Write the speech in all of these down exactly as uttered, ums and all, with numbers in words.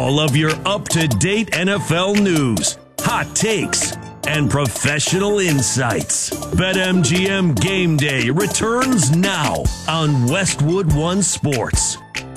All of your up-to-date N F L news, hot takes, and professional insights. BetMGM Game Day returns now on Westwood One Sports.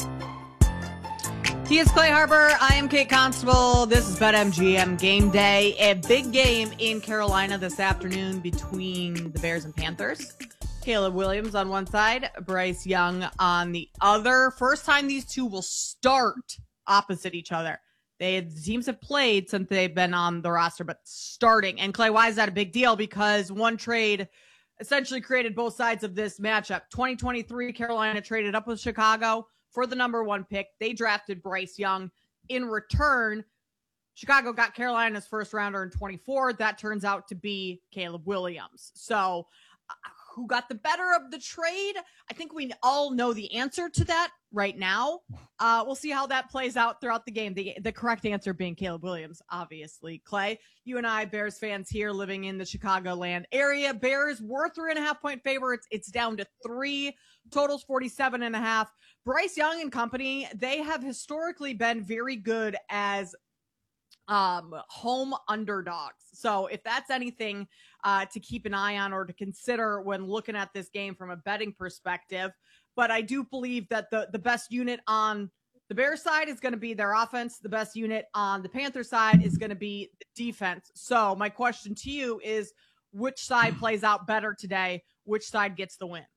He is Clay Harbor. I am Kate Constable. This is BetMGM Game Day. A big game in Carolina this afternoon between the Bears and Panthers. Caleb Williams on one side, Bryce Young on the other. First time these two will start opposite each other. They the teams have played since they've been on the roster, but starting. And Clay, why is that a big deal? Because one trade essentially created both sides of this matchup. twenty twenty-three, Carolina traded up with Chicago for the number one pick. They drafted Bryce Young. In return, Chicago got Carolina's first rounder in twenty-four. That turns out to be Caleb Williams. So uh, who got the better of the trade? I think we all know the answer to that right now. Uh, we'll see how that plays out throughout the game. The, the correct answer being Caleb Williams, obviously. Clay, you and I, Bears fans here living in the Chicagoland area. Bears were three and a half point favorites. It's down to three. Totals forty-seven and a half. Bryce Young and company, they have historically been very good as um, home underdogs. So if that's anything uh, to keep an eye on or to consider when looking at this game from a betting perspective, but I do believe that the, the best unit on the Bears side is going to be their offense. The best unit on the Panther side is going to be the defense. So my question to you is, which side plays out better today? Which side gets the win?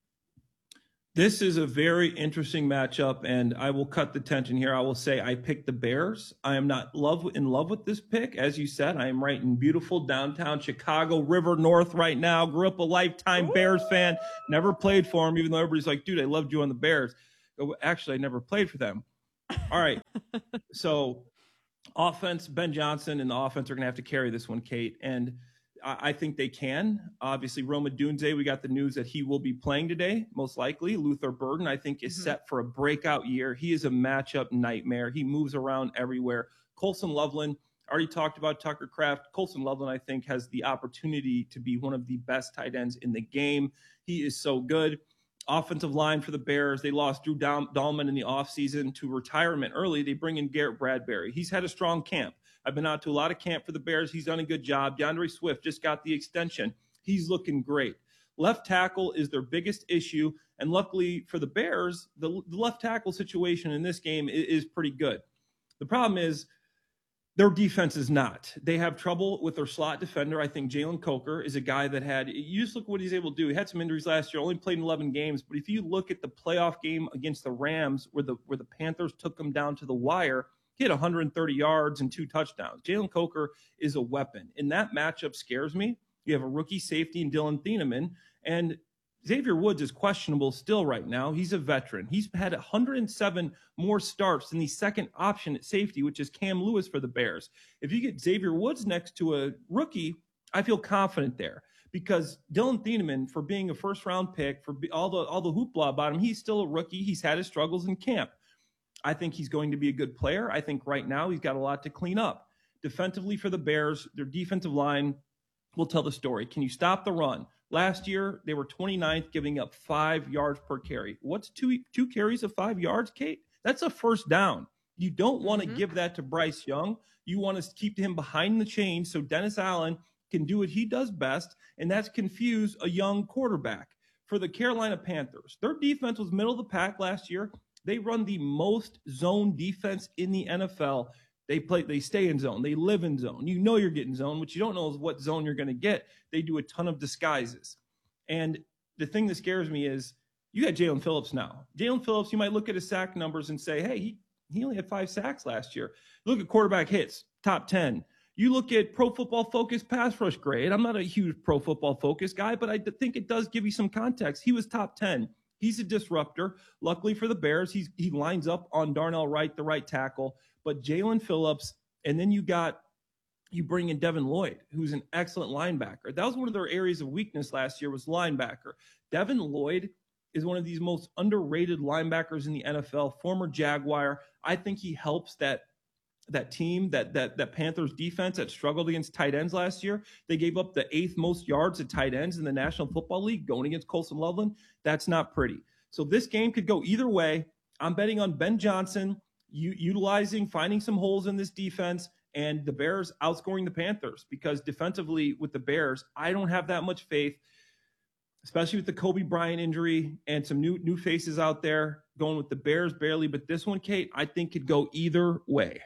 This is a very interesting matchup, and I will cut the tension here. I will say I picked the Bears. I am not love in love with this pick. As you said, I am right in beautiful downtown Chicago, River North right now. Grew up a lifetime Ooh. Bears fan. Never played for them, even though everybody's like, dude, I loved you on the Bears. Actually, I never played for them. All right. So offense, Ben Johnson and the offense are going to have to carry this one, Kate. And I think they can. Obviously, Rome Odunze, we got the news that he will be playing today, most likely. Luther Burden, I think, is mm-hmm. set for a breakout year. He is a matchup nightmare. He moves around everywhere. Colson Loveland, already talked about Tucker Kraft. Colson Loveland, I think, has the opportunity to be one of the best tight ends in the game. He is so good. Offensive line for the Bears, they lost Drew Dahlman in the offseason to retirement early. They bring in Garrett Bradbury. He's had a strong camp. I've been out to a lot of camp for the Bears. He's done a good job. DeAndre Swift just got the extension. He's looking great. Left tackle is their biggest issue, and luckily for the Bears, the, the left tackle situation in this game is, is pretty good. The problem is their defense is not. They have trouble with their slot defender. I think Jalen Coker is a guy that had – you just look what he's able to do. He had some injuries last year, only played in eleven games, but if you look at the playoff game against the Rams where the where the Panthers took him down to the wire – he had one hundred thirty yards and two touchdowns. Jalen Coker is a weapon. And that matchup scares me. You have a rookie safety in Dylan Thieneman. And Xavier Woods is questionable still right now. He's a veteran. He's had one hundred seven more starts than the second option at safety, which is Cam Lewis for the Bears. If you get Xavier Woods next to a rookie, I feel confident there. Because Dylan Thieneman, for being a first-round pick, for all the all the hoopla about him, he's still a rookie. He's had his struggles in camp. I think he's going to be a good player. I think right now he's got a lot to clean up. Defensively for the Bears, their defensive line will tell the story. Can you stop the run? Last year, they were twenty-ninth, giving up five yards per carry. What's two, two carries of five yards, Kate? That's a first down. You don't want to mm-hmm. give that to Bryce Young. You want to keep him behind the chains so Dennis Allen can do what he does best, and that's confuse a young quarterback. For the Carolina Panthers, their defense was middle of the pack last year. They run the most zone defense in the N F L. They play, they stay in zone. They live in zone. You know you're getting zone. What you don't know is what zone you're going to get. They do a ton of disguises. And the thing that scares me is you got Jalen Phillips now. Jalen Phillips, you might look at his sack numbers and say, hey, he, he only had five sacks last year. Look at quarterback hits, top ten. You look at Pro Football Focus pass rush grade. I'm not a huge Pro Football Focus guy, but I think it does give you some context. He was top ten. He's a disruptor. Luckily for the Bears, he's, he lines up on Darnell Wright, the right tackle. But Jalen Phillips, and then you got you bring in Devin Lloyd, who's an excellent linebacker. That was one of their areas of weakness last year was linebacker. Devin Lloyd is one of these most underrated linebackers in the N F L, former Jaguar. I think he helps that that team, that that that Panthers defense that struggled against tight ends last year. They gave up the eighth most yards at tight ends in the National Football League going against Colson Loveland. That's not pretty. So this game could go either way. I'm betting on Ben Johnson u- utilizing, finding some holes in this defense, and the Bears outscoring the Panthers, because defensively with the Bears, I don't have that much faith, especially with the Kobe Bryant injury and some new new faces out there, going with the Bears barely. But this one, Kate, I think could go either way.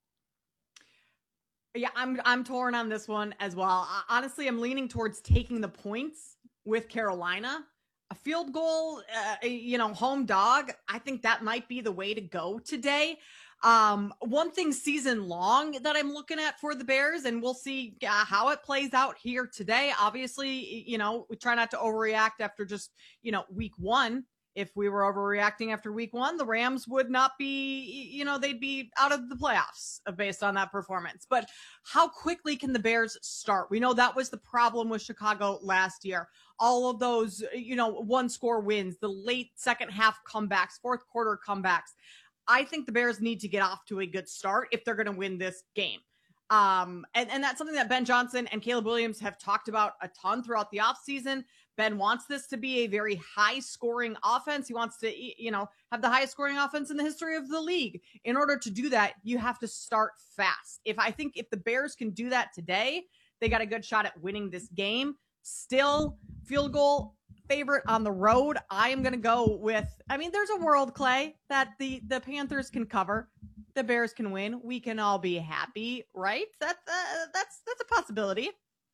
Yeah, I'm I'm torn on this one as well. Honestly, I'm leaning towards taking the points with Carolina. A field goal, uh, you know, home dog, I think that might be the way to go today. Um, one thing season long that I'm looking at for the Bears, and we'll see uh, how it plays out here today. Obviously, you know, we try not to overreact after just, you know, week one. If we were overreacting after week one, the Rams would not be, you know, they'd be out of the playoffs based on that performance. But how quickly can the Bears start? We know that was the problem with Chicago last year. All of those, you know, one score wins, the late second half comebacks, fourth quarter comebacks. I think the Bears need to get off to a good start if they're going to win this game. Um, and, and that's something that Ben Johnson and Caleb Williams have talked about a ton throughout the offseason. Ben wants this to be a very high-scoring offense. He wants to, you know, have the highest scoring offense in the history of the league. In order to do that, you have to start fast. If I think if the Bears can do that today, they got a good shot at winning this game. Still, field goal favorite on the road. I am going to go with, I mean, there's a world, Clay, that the, the Panthers can cover. The Bears can win. We can all be happy, right? That's uh, that's that's a possibility.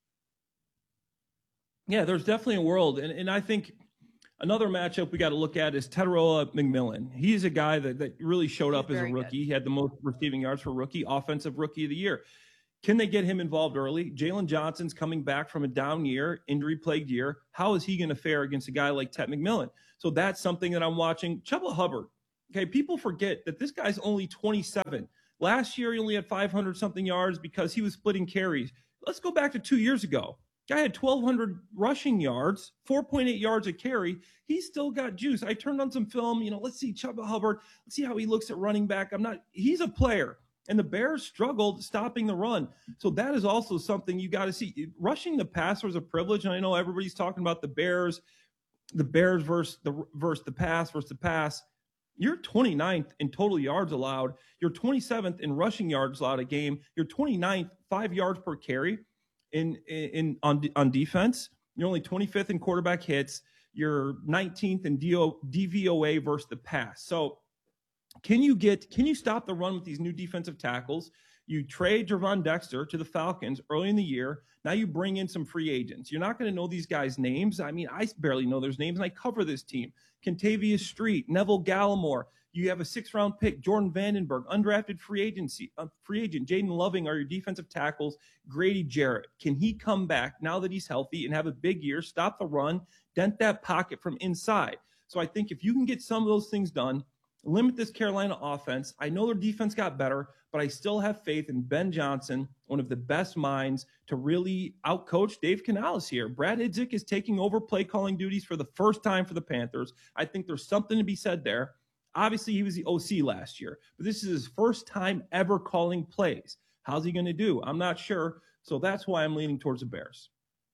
Yeah, there's definitely a world. And, and I think another matchup we got to look at is Tedoroa McMillan. He's a guy that, that really showed He's up as a rookie. good. He had the most receiving yards for rookie, offensive rookie of the year. Can they get him involved early? Jalen Johnson's coming back from a down year, injury-plagued year. How is he going to fare against a guy like Ted McMillan? So that's something that I'm watching. Chuba Hubbard. Okay, people forget that this guy's only twenty-seven. Last year, he only had five hundred something yards because he was splitting carries. Let's go back to two years ago. Guy had twelve hundred rushing yards, four point eight yards a carry. He's still got juice. I turned on some film. You know, let's see Chuba Hubbard. Let's see how he looks at running back. I'm not, he's a player. And the Bears struggled stopping the run. So that is also something you got to see. Rushing the passer is a privilege. And I know everybody's talking about the Bears, the Bears versus the versus the pass versus the pass. You're twenty-ninth in total yards allowed. You're twenty-seventh in rushing yards allowed a game. You're twenty-ninth, five yards per carry in in on on defense. You're only twenty-fifth in quarterback hits. You're nineteenth in D V O A versus the pass. So can you get can you stop the run with these new defensive tackles? You trade Gervon Dexter to the Falcons early in the year. Now you bring in some free agents. You're not going to know these guys' names. I mean, I barely know their names, and I cover this team. Kentavious Street, Neville Gallimore. You have a six-round pick, Jordan Vandenberg, undrafted free agency, uh, free agent. Jaden Loving are your defensive tackles. Grady Jarrett. Can he come back now that he's healthy and have a big year, stop the run, dent that pocket from inside? So I think if you can get some of those things done, limit this Carolina offense. I know their defense got better, but I still have faith in Ben Johnson, one of the best minds, to really outcoach Dave Canales here. Brad Idzik is taking over play calling duties for the first time for the Panthers. I think there's something to be said there. Obviously, he was the O C last year, but this is his first time ever calling plays. How's he going to do? I'm not sure. So that's why I'm leaning towards the Bears.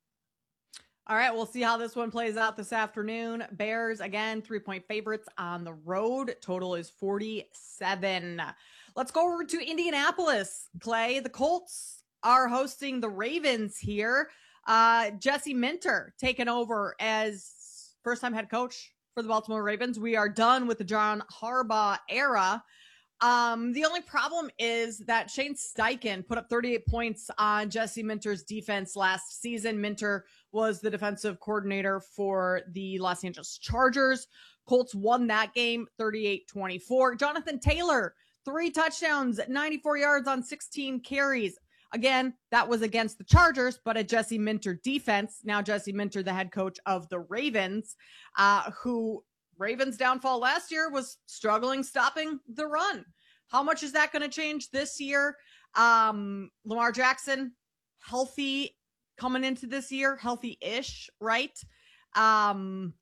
All right, we'll see how this one plays out this afternoon. Bears, again, three-point favorites on the road. Total is forty-seven. Let's go over to Indianapolis, Clay. The Colts are hosting the Ravens here. Uh, Jesse Minter taking over as first-time head coach for the Baltimore Ravens. We are done with the John Harbaugh era. Um, the only problem is that Shane Steichen put up thirty-eight points on Jesse Minter's defense last season. Minter was the defensive coordinator for the Los Angeles Chargers. Colts won that game thirty-eight twenty-four. Jonathan Taylor, three touchdowns, ninety-four yards on sixteen carries. Again, that was against the Chargers, but a Jesse Minter defense. Now Jesse Minter, the head coach of the Ravens, uh, who Ravens' downfall last year was struggling stopping the run. How much is that going to change this year? Um, Lamar Jackson, healthy coming into this year, healthy-ish, right? Um,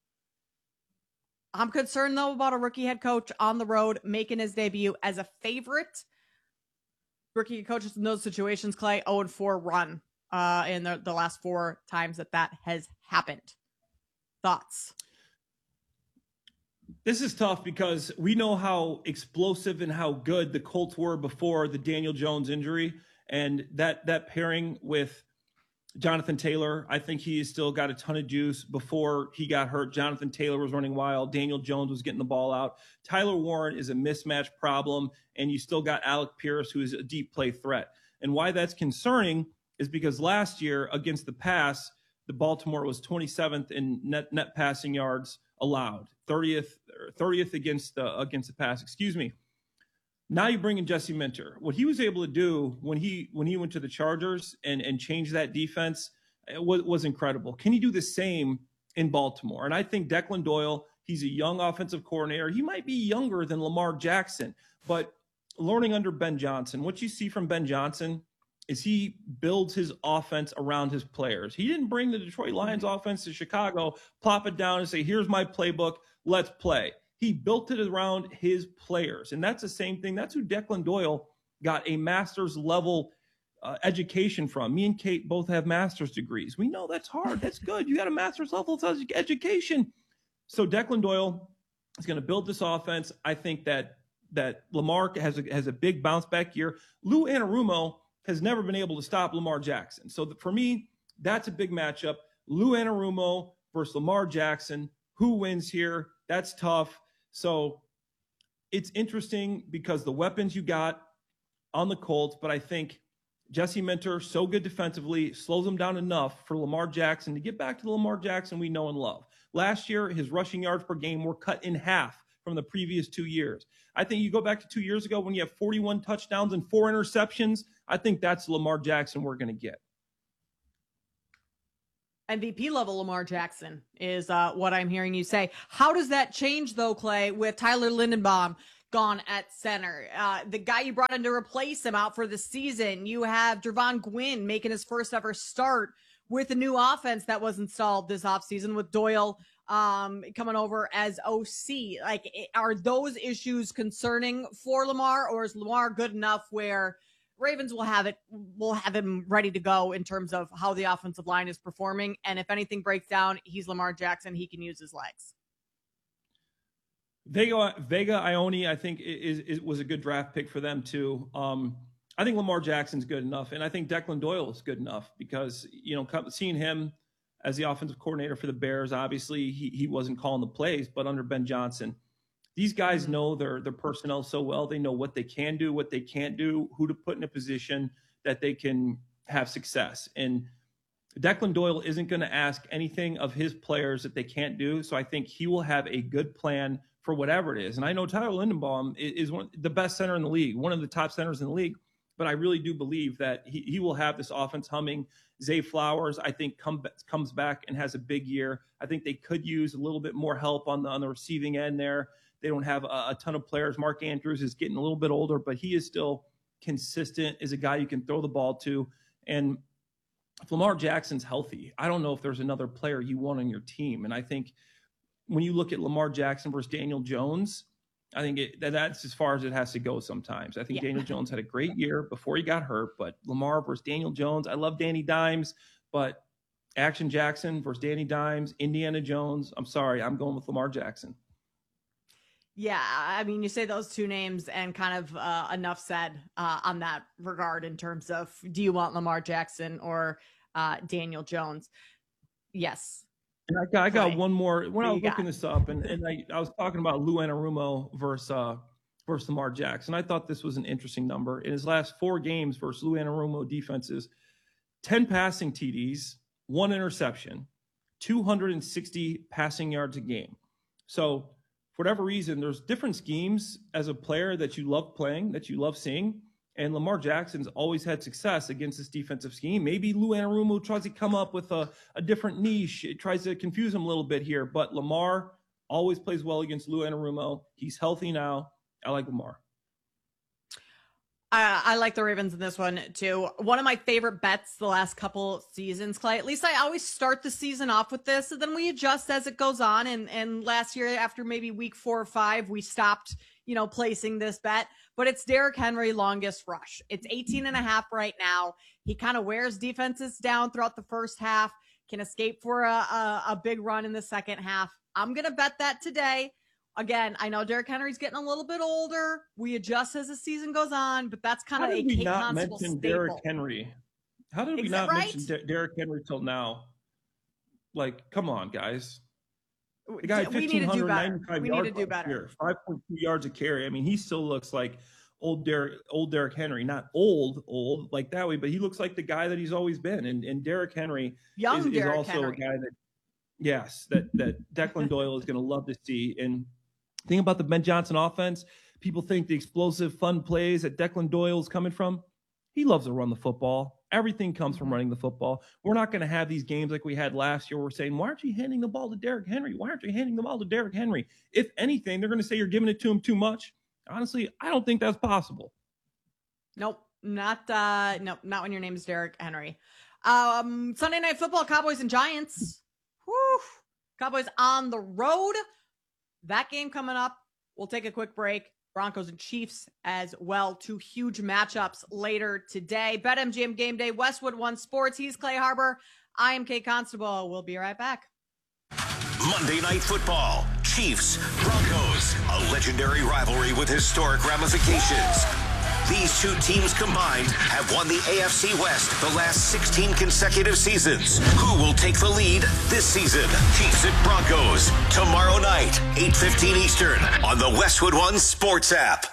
I'm concerned, though, about a rookie head coach on the road making his debut as a favorite. Rookie coaches in those situations, Clay, oh and four run uh, in the, the last four times that that has happened. Thoughts? This is tough because we know how explosive and how good the Colts were before the Daniel Jones injury, and that that pairing with Jonathan Taylor, I think he still got a ton of juice. Before he got hurt, Jonathan Taylor was running wild. Daniel Jones was getting the ball out. Tyler Warren is a mismatch problem, and you still got Alec Pierce, who is a deep play threat. And why that's concerning is because last year against the pass, the Baltimore was twenty-seventh in net net passing yards allowed, thirtieth thirtieth against the against the pass. Excuse me. Now you bring in Jesse Minter. What he was able to do when he when he went to the Chargers and and change that defense was, was incredible. Can he do the same in Baltimore? And I think Declan Doyle, he's a young offensive coordinator. He might be younger than Lamar Jackson, but learning under Ben Johnson, what you see from Ben Johnson is he builds his offense around his players. He didn't bring the Detroit Lions offense to Chicago, plop it down and say, here's my playbook, let's play. He built it around his players. And that's the same thing. That's who Declan Doyle got a master's level uh, education from. Me and Kate both have master's degrees. We know that's hard. That's good. You got a master's level education. So Declan Doyle is going to build this offense. I think that that Lamar has a, has a big bounce back year. Lou Anarumo has never been able to stop Lamar Jackson. So the, for me, that's a big matchup. Lou Anarumo versus Lamar Jackson. Who wins here? That's tough. So it's interesting because the weapons you got on the Colts, but I think Jesse Minter, so good defensively, slows them down enough for Lamar Jackson to get back to the Lamar Jackson we know and love. Last year, his rushing yards per game were cut in half from the previous two years. I think you go back to two years ago when you have forty-one touchdowns and four interceptions. I think that's Lamar Jackson we're going to get. M V P level Lamar Jackson is uh, what I'm hearing you say. How does that change, though, Clay, with Tyler Linderbaum gone at center? Uh, the guy you brought in to replace him out for the season. You have Javon Gwynn making his first ever start with a new offense that was installed this offseason with Doyle um, coming over as O C. Like, are those issues concerning for Lamar, or is Lamar good enough where Ravens will have it, will have him ready to go in terms of how the offensive line is performing? And if anything breaks down, he's Lamar Jackson. He can use his legs. Vega, Vega Ione, I think, is, is was a good draft pick for them too. Um, I think Lamar Jackson's good enough, and I think Declan Doyle is good enough because, you know, seeing him as the offensive coordinator for the Bears, obviously he he wasn't calling the plays, but under Ben Johnson, these guys know their their personnel so well. They know what they can do, what they can't do, who to put in a position that they can have success. And Declan Doyle isn't going to ask anything of his players that they can't do. So I think he will have a good plan for whatever it is. And I know Tyler Linderbaum is one the best center in the league, one of the top centers in the league. But I really do believe that he, he will have this offense humming. Zay Flowers, I think, come, comes back and has a big year. I think they could use a little bit more help on the on the receiving end there. They don't have a, a ton of players. Mark Andrews is getting a little bit older, but he is still consistent, is a guy you can throw the ball to. And if Lamar Jackson's healthy, I don't know if there's another player you want on your team. And I think when you look at Lamar Jackson versus Daniel Jones, I think it, that that's as far as it has to go sometimes. I think yeah. Daniel Jones had a great year before he got hurt, but Lamar versus Daniel Jones, I love Danny Dimes, but Action Jackson versus Danny Dimes, Indiana Jones, I'm sorry, I'm going with Lamar Jackson. Yeah, I mean, you say those two names and kind of uh, enough said uh, on that regard in terms of, do you want Lamar Jackson or uh, Daniel Jones? Yes. And I got, I got one more. When I was looking this up, and, and I, I was talking about Lou Anarumo versus, uh, versus Lamar Jackson. I thought this was an interesting number. In his last four games versus Lou Anarumo defenses, ten passing T Ds, one interception, two hundred sixty passing yards a game. So for whatever reason, there's different schemes as a player that you love playing, that you love seeing. And Lamar Jackson's always had success against this defensive scheme. Maybe Lou Anarumo tries to come up with a, a different niche. It tries to confuse him a little bit here. But Lamar always plays well against Lou Anarumo. He's healthy now. I like Lamar. I, I like the Ravens in this one, too. One of my favorite bets the last couple seasons, Clay. At least I always start the season off with this, and then we adjust as it goes on. And, and last year, after maybe week four or five, we stopped, you know, placing this bet. But it's Derrick Henry longest rush. It's eighteen and a half right now. He kind of wears defenses down throughout the first half, can escape for a, a, a big run in the second half. I'm going to bet that today. Again, I know Derrick Henry's getting a little bit older. We adjust as the season goes on, but that's kind How of did a we Kate not Constable mention staple. Derrick Henry? How did we Is not that right? mention Der- Derrick Henry till now? Like, come on, guys. The guy, we need to do better. ninety-five We yards need to do better. Year, five point two yards a carry. I mean, he still looks like old Derrick, old Derrick Henry. Not old, old like that way, but he looks like the guy that he's always been. And and Derrick Henry Young is, is Derrick also Henry. a guy that, yes, that that Declan Doyle is going to love to see. And think about the Ben Johnson offense. People think the explosive, fun plays that Declan Doyle is coming from. He loves to run the football. Everything comes from running the football. We're not going to have these games like we had last year where we're saying, why aren't you handing the ball to Derrick Henry? Why aren't you handing the ball to Derrick Henry? If anything, they're going to say you're giving it to him too much. Honestly, I don't think that's possible. Nope, not uh, no, not when your name is Derrick Henry. Um, Sunday Night Football, Cowboys and Giants. Whew. Cowboys on the road. That game coming up. We'll take a quick break. Broncos and Chiefs as well. Two huge matchups later today. BetMGM Game Day, Westwood One Sports. He's Clay Harbor. I am Kate Constable. We'll be right back. Monday Night Football, Chiefs, Broncos, a legendary rivalry with historic ramifications. These two teams combined have won the A F C West the last sixteen consecutive seasons. Who will take the lead this season? Chiefs at Broncos, tomorrow night, eight fifteen Eastern, on the Westwood One Sports app.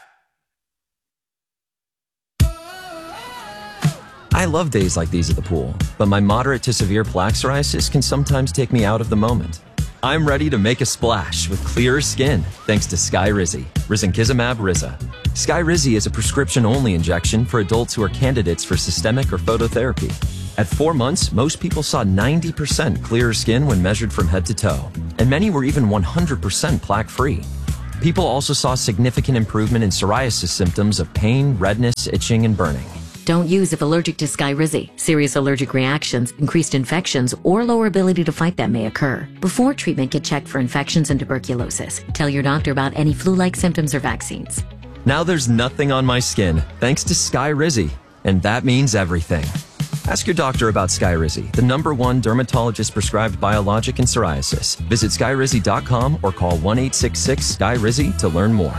I love days like these at the pool, but my moderate to severe plaque psoriasis can sometimes take me out of the moment. I'm ready to make a splash with clearer skin thanks to Skyrizi, risankizumab Riza. Skyrizi is a prescription-only injection for adults who are candidates for systemic or phototherapy. At four months, most people saw ninety percent clearer skin when measured from head to toe, and many were even one hundred percent plaque-free. People also saw significant improvement in psoriasis symptoms of pain, redness, itching, and burning. Don't use if allergic to Skyrizi. Serious allergic reactions, increased infections, or lower ability to fight them may occur. Before treatment, get checked for infections and tuberculosis. Tell your doctor about any flu-like symptoms or vaccines. Now there's nothing on my skin thanks to Skyrizi, and that means everything. Ask your doctor about Skyrizi, the number one dermatologist-prescribed biologic in psoriasis. Visit skyrizi dot com or call one eight six six Skyrizi to learn more.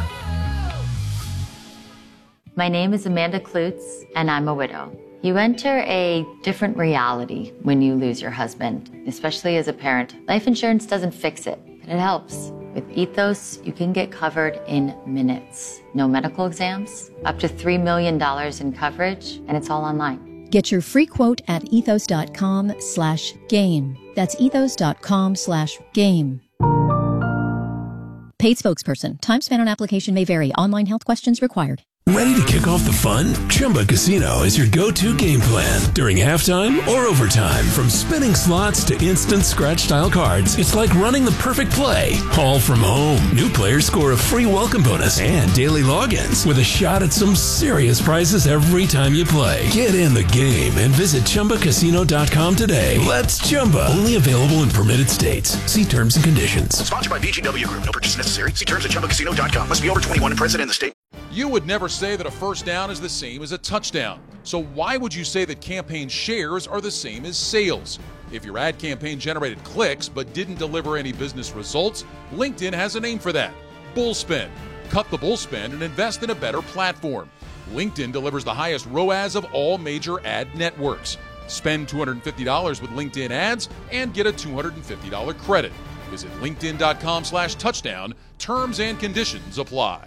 My name is Amanda Klutz, and I'm a widow. You enter a different reality when you lose your husband, especially as a parent. Life insurance doesn't fix it, but it helps. With Ethos, you can get covered in minutes. No medical exams, up to three million dollars in coverage, and it's all online. Get your free quote at ethos.com slash game. That's ethos.com slash game. Paid spokesperson. Time spent on application may vary. Online health questions required. Ready to kick off the fun? Chumba Casino is your go-to game plan during halftime or overtime. From spinning slots to instant scratch-style cards, it's like running the perfect play, all from home. New players score a free welcome bonus and daily logins with a shot at some serious prizes every time you play. Get in the game and visit Chumba Casino dot com today. Let's Chumba. Only available in permitted states. See terms and conditions. Sponsored by B G W Group. No purchase necessary. See terms at Chumba Casino dot com. Must be over twenty-one and present in the state. You would never say that a first down is the same as a touchdown. So why would you say that campaign shares are the same as sales? If your ad campaign generated clicks but didn't deliver any business results, LinkedIn has a name for that: Bullspend. Cut the bullspend and invest in a better platform. LinkedIn delivers the highest R O A S of all major ad networks. Spend two hundred fifty dollars with LinkedIn ads and get a two hundred fifty dollars credit. Visit linkedin.com slash touchdown. Terms and conditions apply.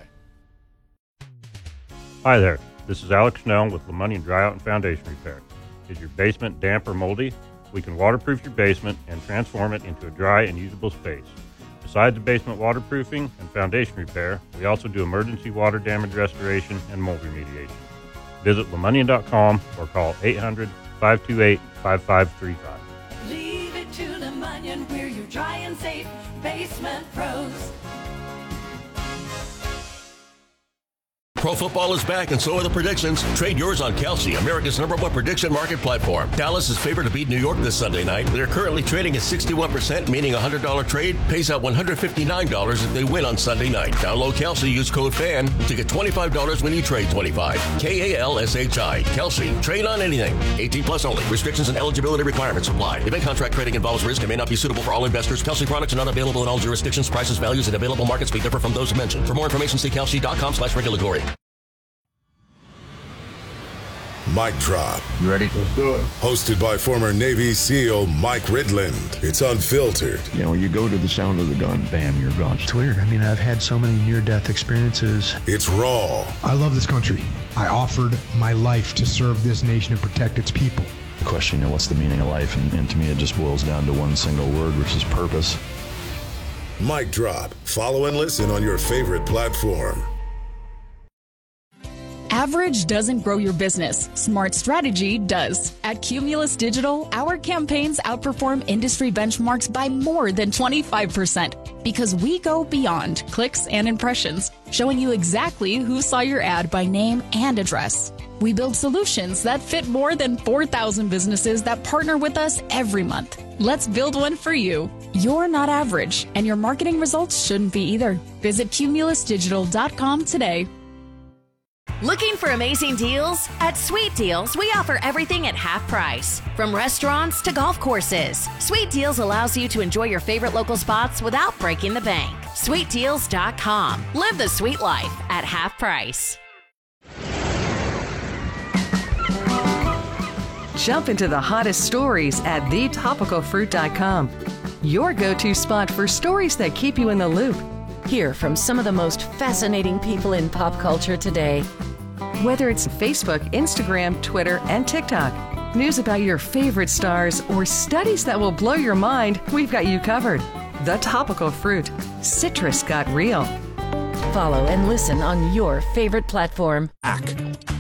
Hi there, this is Alex Snell with Lemonnian Dryout and Foundation Repair. Is your basement damp or moldy? We can waterproof your basement and transform it into a dry and usable space. Besides the basement waterproofing and foundation repair, we also do emergency water damage restoration and mold remediation. Visit Lemonnian dot com or call eight hundred, five two eight, five five three five. Leave it to Lemonnian, we're your dry and safe basement pros. Pro football is back, and so are the predictions. Trade yours on Kelsey, America's number one prediction market platform. Dallas is favored to beat New York this Sunday night. They're currently trading at sixty-one percent, meaning a one hundred dollars trade pays out one hundred fifty-nine dollars if they win on Sunday night. Download Kelsey, use code FAN to get twenty-five dollars when you trade twenty-five. K A L S H I. Kelsey. Trade on anything. eighteen plus only. Restrictions and eligibility requirements apply. Event contract trading involves risk and may not be suitable for all investors. Kelsey products are not available in all jurisdictions. Prices, values, and available markets may differ from those mentioned. For more information, see kelsey.com slash regulatory. Mic Drop. You ready? Let's do it. Hosted by former Navy SEAL Mike Ridland. It's unfiltered. You know, you go to the sound of the gun, bam, you're gone. It's weird. I mean, I've had so many near-death experiences. It's raw. I love this country. I offered my life to serve this nation and protect its people. The question, you know, what's the meaning of life? And, and to me, it just boils down to one single word, which is purpose. Mic Drop. Follow and listen on your favorite platform. Average doesn't grow your business. Smart strategy does. At Cumulus Digital, our campaigns outperform industry benchmarks by more than twenty-five percent because we go beyond clicks and impressions, showing you exactly who saw your ad by name and address. We build solutions that fit more than four thousand businesses that partner with us every month. Let's build one for you. You're not average, and your marketing results shouldn't be either. Visit cumulus digital dot com today. Looking for amazing deals? At Sweet Deals, we offer everything at half price. From restaurants to golf courses, Sweet Deals allows you to enjoy your favorite local spots without breaking the bank. sweet deals dot com. Live the sweet life at half price. Jump into the hottest stories at the topical fruit dot com. Your go-to spot for stories that keep you in the loop. Hear from some of the most fascinating people in pop culture today. Whether it's Facebook, Instagram, Twitter, and TikTok, news about your favorite stars, or studies that will blow your mind, we've got you covered. The Topical Fruit. Citrus got real. Follow and listen on your favorite platform.